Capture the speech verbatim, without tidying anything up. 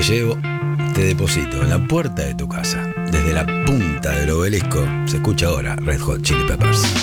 llevo, te deposito en la puerta de tu casa. Desde la punta del obelisco se escucha ahora Red Hot Chili Peppers.